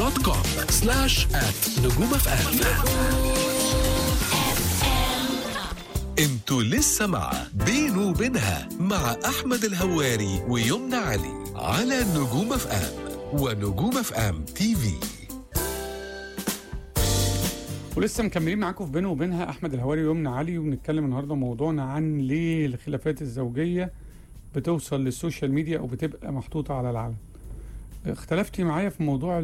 facebook.com/@نجومfm. انتوا لسه مع بينه وبينها مع احمد الهواري ويمنى علي على نجوم اف ام ونجوم اف ام تي في. ولسه مكملين معاكم في بينه وبينها احمد الهواري ويمنى علي، وبنتكلم النهارده موضوعنا عن ليه الخلافات الزوجيه بتوصل للسوشيال ميديا او بتبقى محطوطه على العلن. اختلفتي معايا في موضوع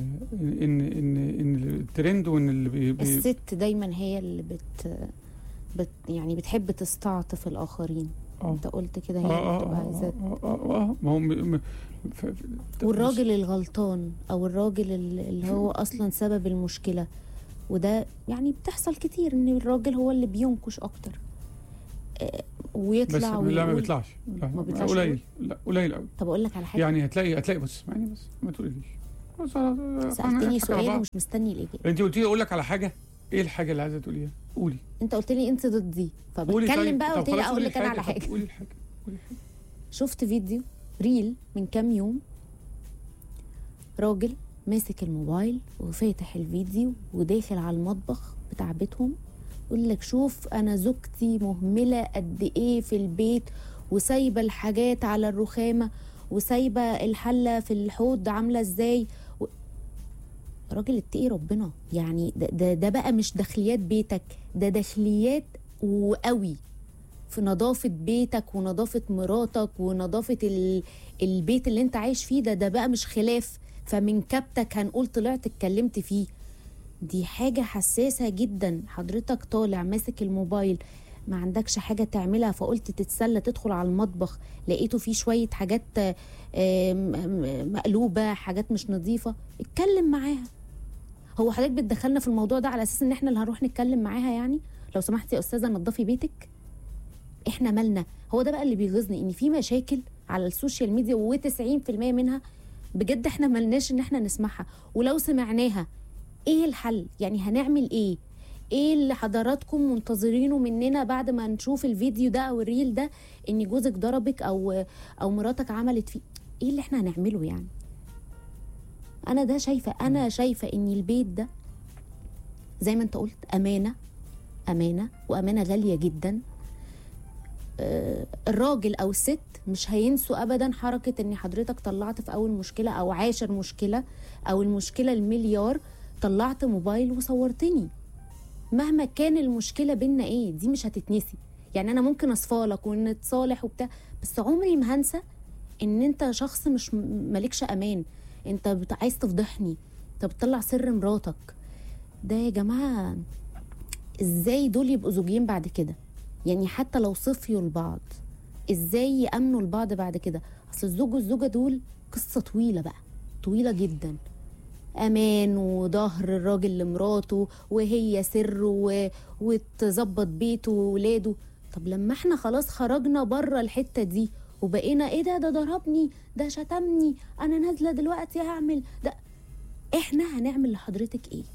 ان الترند وان الست دايما هي اللي يعني بتحب تستعطف الاخرين. انت قلت كده هي بتبقى عايزه ما هو والراجل الغلطان او الراجل اللي هو اصلا سبب المشكله. وده يعني بتحصل كتير ان الراجل هو اللي بينكش اكتر ويطلع بس لا ما بيطلعش. ما بيطلعش قليل. لا قليل قوي. طب اقول لك على حاجه، يعني هتلاقي بس اسمعني بس ما تقوليش. سالتني سؤال ومش مستني الاجابه. انت قلتي لي اقول لك على حاجه. ايه الحاجه اللي عايزه تقوليها؟ قولي. انت قلت لي انت ضدي فبتكلم طيب. بقى قلت لي اقول لك انا على حاجه. قولي الحاجه. شفت فيديو ريل من كام يوم، راجل ماسك الموبايل وفاتح الفيديو وداخل على المطبخ بتاع بيتهم يقول لك شوف انا زوجتي مهمله قد ايه في البيت وسايبه الحاجات على الرخامه وسايبه الحله في الحوض عامله ازاي. راجل اتقي ربنا، يعني ده بقى مش داخليات بيتك، ده داخليات وقوي في نظافه بيتك ونظافه مراتك ونظافه البيت اللي انت عايش فيه. ده بقى مش خلاف فمن كبتك هنقول طلعت اتكلمت فيه. دي حاجة حساسة جدا. حضرتك طالع ماسك الموبايل ما عندكش حاجة تعملها فقلت تتسلى تدخل على المطبخ لقيته فيه شوية حاجات مقلوبة، حاجات مش نظيفة، اتكلم معاها. هو حضرتك بتدخلنا في الموضوع ده على أساس ان احنا اللي هنروح نتكلم معاها؟ يعني لو سمحتي يا أستاذة نظفي بيتك. احنا مالنا؟ هو ده بقى اللي بيغيظني، ان في مشاكل على السوشيال ميديا و90% منها بجد احنا ملناش ان احنا نسمعها، ولو سمعناها ايه الحل؟ يعني هنعمل ايه؟ ايه اللي حضراتكم منتظرينه مننا بعد ما نشوف الفيديو ده او الريل ده ان جوزك ضربك او مراتك عملت فيه؟ ايه اللي احنا هنعمله يعني؟ انا شايفه ان البيت ده زي ما انت قلت امانه وامانه غاليه جدا. الراجل او الست مش هينسوا ابدا حركه ان حضرتك طلعت في اول مشكله او عاشر مشكله او المشكله المليار طلعت موبايل وصورتني. مهما كان المشكله بينا ايه دي مش هتتنسي. يعني انا ممكن اصفالك ونتصالح وبتاع، بس عمري ما هنسى ان انت شخص مش مالكش امان، انت عايز تفضحني، انت بتطلع سر مراتك. ده يا جماعه ازاي دول يبقوا زوجين بعد كده؟ يعني حتى لو صفيوا لبعض ازاي يأمنوا لبعض بعد كده؟ اصل الزوج والزوجه دول قصه طويله بقى، طويله جدا. امان وظهر الراجل لمراته وهي سر وتظبط بيته وولاده. طب لما احنا خلاص خرجنا بره الحته دي وبقينا ايه ده ضربني، ده شتمني، انا نازله دلوقتي هعمل ده، احنا هنعمل لحضرتك ايه؟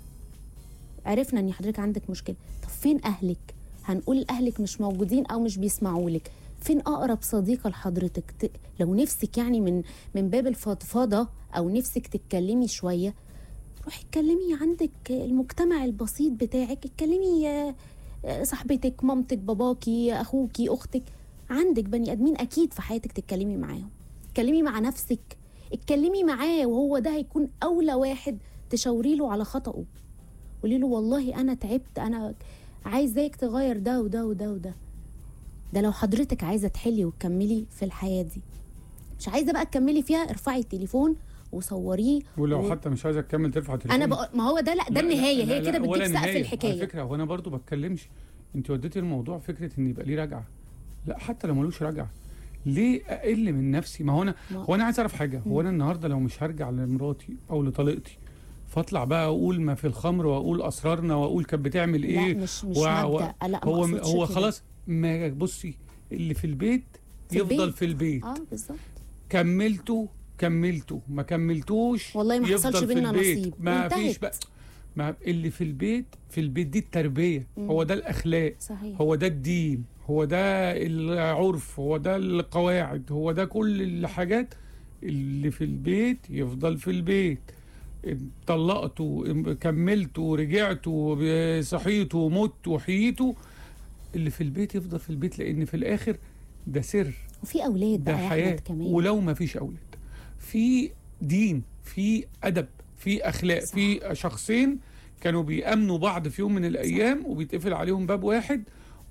عرفنا ان حضرتك عندك مشكله، طب فين اهلك؟ هنقول اهلك مش موجودين او مش بيسمعوا لك. فين اقرب صديقه لحضرتك؟ لو نفسك يعني من باب الفضفضه او نفسك تتكلمي شويه، روحي اتكلمي عندك المجتمع البسيط بتاعك، اتكلمي صاحبتك، مامتك، باباكي، اخوكي، اختك. عندك بني ادمين اكيد في حياتك تتكلمي معاهم. اتكلمي مع نفسك، اتكلمي معاه، وهو ده هيكون اولى واحد تشاوري له على خطأه. قولي له والله انا تعبت، انا عايزاك تغير ده وده وده وده. ده لو حضرتك عايزه تحلي وتكملي في الحياه دي. مش عايزه بقى تكملي فيها، ارفعي التليفون وصوريه. ولو حتى مش عايزه تكمل ترفع التليفون. ما هو ده لا ده النهايه. هي كده بتجيب سقف الحكايه. على فكره وانا برضو بتكلمش، انت وديتي الموضوع فكره ان يبقى ليه رجعه. لا حتى لو ملوش رجعه ليه اقل من نفسي؟ ما هو انا عايز اعرف حاجه. هو انا النهارده لو مش هرجع لمراتي او لطليقتي فاطلع بقى اقول ما في الخمر واقول اسرارنا واقول كانت بتعمل ايه؟ لا مش مبدأ. لا هو خلاص. ما بصي اللي في البيت يفضل في البيت. بالظبط. كملته ما كملتوش والله ما حصلش بينا نصيب، ما فيش بقى. ما اللي في البيت دي التربيه. هو ده الاخلاق. صحيح. هو ده الدين، هو ده العرف، هو ده القواعد، هو ده كل الحاجات. اللي في البيت يفضل في البيت. طلقت وكملت ورجعت وصحيت ومت وحييت، اللي في البيت يفضل في البيت، لان في الاخر ده سر، وفي اولاد ده بقى يا حياه. احمد كمان. ولو ما فيش اولاد، في دين، في ادب، في اخلاق، صح. في شخصين كانوا بيأمنوا بعض في يوم من الايام وبيتقفل عليهم باب واحد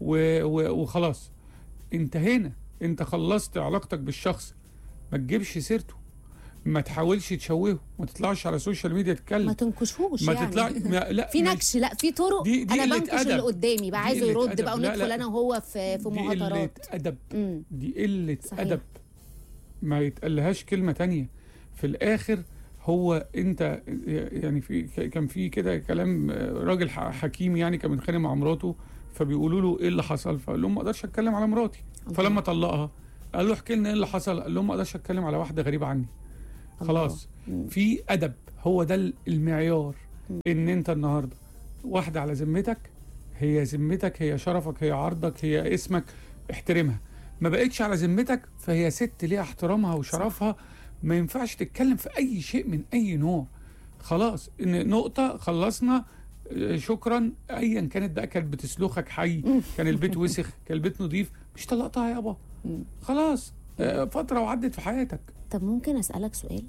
وخلاص انتهينا. انت خلصت علاقتك بالشخص، ما تجيبش سيرته، ما تحاولش تشوهه، ما تطلعش على السوشيال ميديا ما تتكلم، تنكشهوش ما يعني. تطلع لا في نكش، لا في طرق. دي انا قلة بنكش أدب. اللي قدامي بقى دي عايزه قلة يرد أدب. بقى لا، وندخل لا. انا وهو في دي قلة مهاترات. ادب، مم. دي قلة صحيح. ادب، ما يتقالهاش كلمة تانية. في الاخر هو انت يعني كان في كده كلام راجل حكيم يعني كان متخانق مع مراته، فبيقولوا له ايه اللي حصل، فقال لهم ما اقدرش اتكلم على مراتي. فلما طلقها قال له احكي لنا ايه اللي حصل، قال لهم ما اقدرش اتكلم على واحده غريبه عني. خلاص. في ادب، هو ده المعيار. ان انت النهارده واحده على ذمتك، هي ذمتك، هي شرفك، هي عرضك، هي اسمك، احترمها. ما بقتش على ذمتك فهي ست ليها احترامها وشرفها، ما ينفعش تتكلم في اي شيء من اي نوع. خلاص، ان نقطه، خلصنا، شكرا. ايا كانت بقى، كانت بتسلخك حي، كان البيت وسخ، كان البيت نظيف، مش طلقتها يابا، خلاص، فتره وعدت في حياتك. طب ممكن اسالك سؤال؟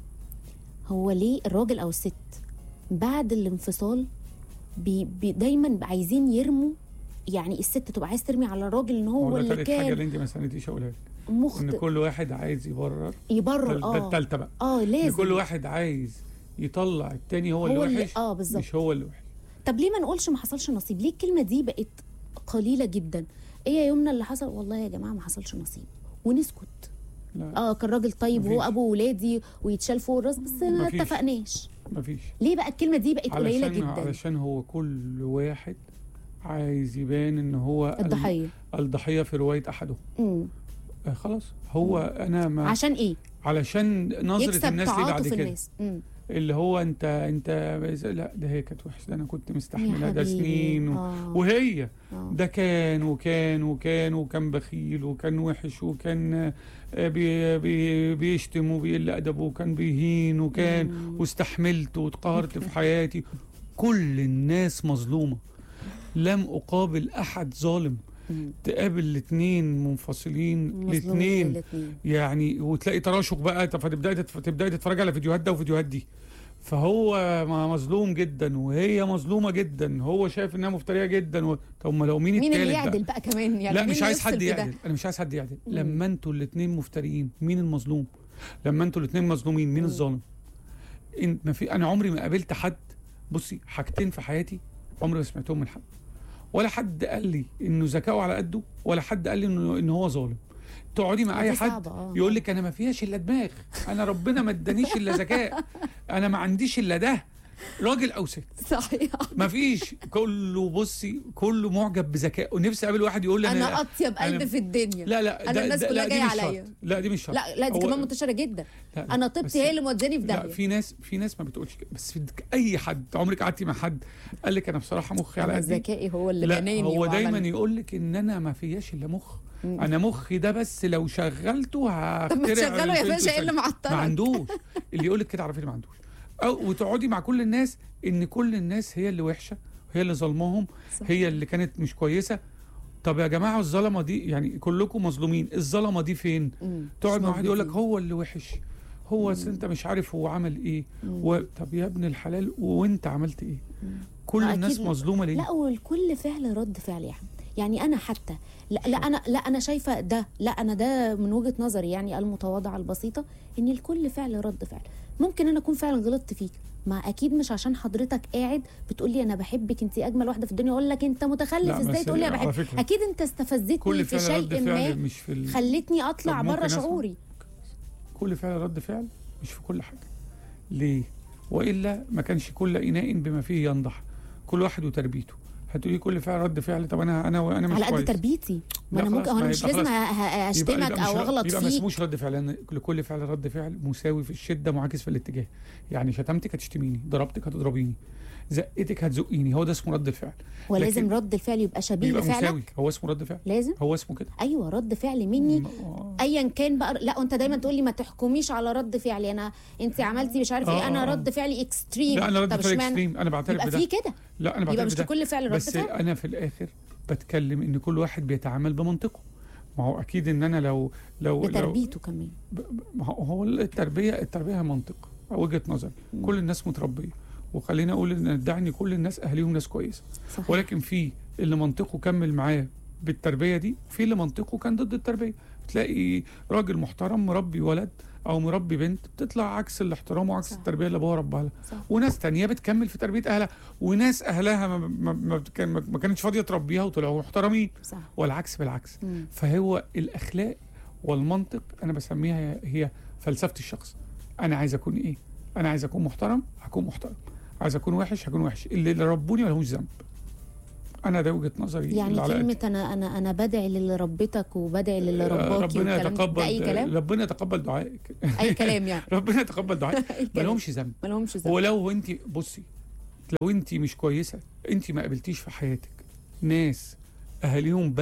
هو ليه الراجل او الست بعد الانفصال دايما عايزين يرموا، يعني الست تبقى عايز ترمي على الراجل ان هو اللي الحاجه اللي كان انت ما سالتيش اقولها لك، ان مخطئ، كل واحد عايز يبرر ده التالتة بقى. لازم. ان كل واحد عايز يطلع التاني هو اللي وحش، بالظبط، مش هو اللي وحش. طب ليه ما نقولش ما حصلش نصيب؟ ليه الكلمه دي بقت قليله جدا؟ ايه يا يمنى اللي حصل؟ والله يا جماعه ما حصلش نصيب، ونسكت. لا. كان راجل طيب وهو ابو ولادي ويتشال فوق الراس، بس ما اتفقناش. مفيش. ليه بقى الكلمه دي بقت قليله جدا؟ علشان هو كل واحد عايز يبان ان هو الضحيه في روايه احدهم. خلاص، هو انا ما عشان ايه؟ علشان نظره الناس ليه بعد كده. الناس. اللي هو انت لا، ده هي كانت وحشه، ده انا كنت مستحملها ده سنين وهي ده كان وكان بخيل وكان وحش وكان بيشتم وبيقل ادبه وكان بيهين وكان واستحملت واتقهرت في حياتي. كل الناس مظلومه، لم اقابل احد ظالم. تقابل الاثنين منفصلين، الاثنين يعني، وتلاقي تراشق بقى، فتبداي تتفرج على فيديوهات ده وفيديوهات دي، فهو مظلوم جدا وهي مظلومه جدا، هو شايف انها مفتريه جدا طب ما لو مين التالت اللي يعدل بقى كمان يعني؟ لا، مش عايز حد يعدل، انا مش عايز حد يعدل. لما انتوا الاثنين مفتريين، مين المظلوم؟ لما انتوا الاثنين مظلومين، مين الظالم؟ انا عمري ما قابلت حد، بصي، حاجتين في حياتي عمري ما سمعتهم من حد، ولا حد قال لي انه ذكاؤه على قده، ولا حد قال لي انه هو ظالم. تقعدي مع اي حد يقول لك انا ما فيهاش الا دماغ، انا ربنا ما ادانيش الا ذكاء، انا ما عنديش الا ده، راجل او ست. صحيح. ما فيش، كله بصي كله معجب بذكائه، ونفسي اقابل واحد يقول لي انا اطيب قلب في الدنيا. لا انا الناس كلها جايه عليا. لا دي مش شرط. لا دي كمان منتشره جدا. لا انا طيبتي هي اللي موداني في داهيه. في ناس ما بتقولش كده، بس اي حد عمرك قعدتي مع حد قال لك انا بصراحه مخي على قد ذكائي هو اللي بناني، هو دايما يقول لك ان انا ما فياش الا مخ، انا مخي ده بس لو شغلته هخترع. طب ما تشغله يا باشا، ايه اللي معطلك؟ ما عندوش. اللي يقول لك كده عرفي ما عندوش. وتقعدي مع كل الناس ان كل الناس هي اللي وحشه، هي اللي ظلمهم، هي اللي كانت مش كويسه. طب يا جماعه الظلمه دي يعني كلكم مظلومين، الظلمه دي فين؟ تقعد مع واحد يقول لك هو اللي وحش، هو انت مش عارف هو عمل ايه. طب يا ابن الحلال وانت عملت ايه؟ كل الناس مظلومه ليه؟ لا، والكل فعل رد فعل يا احمد. يعني انا حتى انا شايفه ده، انا ده من وجهه نظري يعني المتواضعه البسيطه، ان الكل فعل رد فعل. ممكن انا اكون فعلا غلطت فيك، ما اكيد مش عشان حضرتك قاعد بتقول لي انا بحبك انت اجمل واحده في الدنيا اقول لك انت متخلف ازاي تقول لي انا بحبك. اكيد انت استفزتني في شيء ما خلتني اطلع بره شعوري. كل فعل رد فعل مش في كل حاجه. ليه؟ والا ما كانش كل اناء بما فيه ينضح، كل واحد وتربيته. هتقولي كل فعل رد فعل، طب انا مش على قد تربيتي، ما انا ممكن انا مش لازم اشتمك او اغلط فيك. يبقى ما اسموش رد فعل، لان لكل فعل رد فعل مساوي في الشده معاكس في الاتجاه. يعني شتمتك هتشتميني، ضربتك هتضربيني، زقتك هتزقيني، هو ده اسمه رد الفعل. ولازم لكن رد الفعل يبقى شبيه يبقى لفعلك. مساوي، هو اسمه رد فعل، لازم. هو اسمه كده. ايوه رد فعل مني ايا كان بقى. لا انت دايما تقول لي ما تحكميش على رد فعلي، انت عملتي مش عارف ايه، انا رد فعلي اكستريم. لا انا رد طب فعلي اشمعنى؟ اكستريم، انا بعترف يبقى بده. في كده. لا انا يبقى بعترف مش بده، كل فعل رد بس فعل. انا في الاخر بتكلم ان كل واحد بيتعامل بمنطقه. ما هو اكيد ان انا لو بتربيته كمان. ما هو التربيه هي منطق، وجهه نظر. كل الناس متربيه، وخلينا اقول ان ادعي ان كل الناس اهاليهم ناس كويسه. صحيح. ولكن في اللي منطقه كمل معاه بالتربيه دي، في اللي منطقه كان ضد التربيه. تلاقي راجل محترم مربي ولد او مربي بنت بتطلع عكس الاحترام وعكس صح. التربيه اللي ابوها ربها لها. صح. وناس تانية بتكمل في تربيه اهلها، وناس اهلها ما كانتش فاضيه تربيها وطلعوا محترمين. صح. والعكس بالعكس. فهو الاخلاق والمنطق انا بسميها هي فلسفه الشخص. انا عايز اكون ايه؟ انا عايز اكون محترم هكون محترم، عايز اكون وحش هكون وحش. اللي ربوني ملهوش ذنب. انا ده وجهه نظري. يعني كلمه انا بدعي للي ربتك وبدعي للي رباكي، ربنا يتقبل، اي كلام. ربنا يتقبل دعائك. اي كلام يعني. ربنا يتقبل دعائك. مالهمش ذنب. ولو انت بصي، لو انت مش كويسه، انت ما قابلتيش في حياتك ناس اهاليهم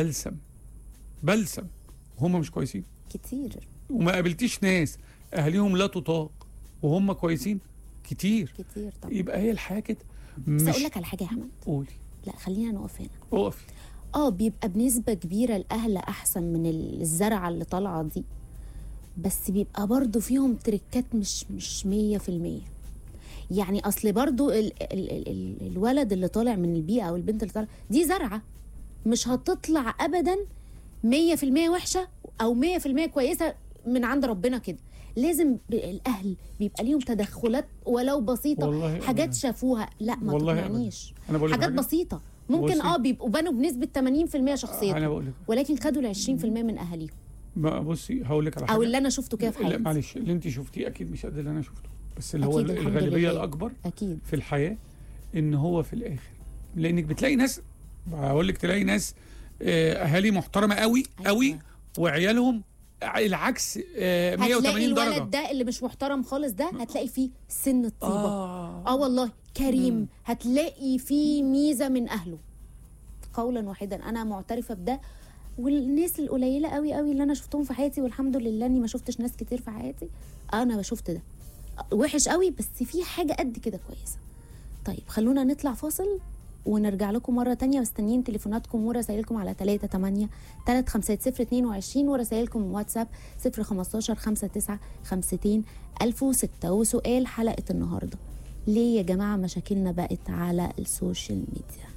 بلسم وهم مش كويسين كتير، وما قابلتيش ناس اهاليهم لا تطاق وهم كويسين كتير طبعا. يبقى هي الحياه كده. بس اقول لك على حاجه يا احمد. قولي. لا خلينا نقف هنا. اقفي. بيبقى بنسبه كبيره الاهل احسن من الزرعه اللي طالعه دي، بس بيبقى برضو فيهم تريكات مش 100%. يعني اصل برضو الولد اللي طالع من البيئه او البنت اللي طالعه دي زرعه، مش هتطلع ابدا 100% وحشه او 100% كويسه من عند ربنا كده. لازم الاهل بيبقى ليهم تدخلات ولو بسيطه، حاجات شافوها. لا ما تقنعنيش، حاجات بسيطه ممكن بيبقوا بنوا بنسبه 80% شخصيتهم، ولكن خدوا ال 20% من اهاليهم. بصي هقول لك على حاجه، او اللي انا شفته كده في حياتي. لا معلش، اللي انت شفتيه اكيد مش قد اللي انا شفته، بس اللي هو الغالبيه الاكبر أكيد في الحياه ان هو في الاخر، لانك بتلاقي ناس، هقول لك تلاقي ناس اهالي محترمه قوي قوي وعيالهم العكس 180 درجه. هتلاقي الولد ده اللي مش محترم خالص ده هتلاقي فيه سن الطيبه. والله كريم. هتلاقي فيه ميزه من اهله. قولا واحدا انا معترفه بده. والناس القليله قوي قوي اللي انا شفتهم في حياتي، والحمد لله اني ما شفتش ناس كتير في حياتي، انا شفت ده وحش قوي، بس في حاجه قد كده كويسه. طيب خلونا نطلع فاصل ونرجع لكم مرة تانية. مستنيين تليفوناتكم ورسائلكم على 38-350-22 ورسائلكم واتساب 015-59-52-1006. وسؤال حلقة النهاردة: ليه يا جماعة مشاكلنا بقت على السوشيال ميديا؟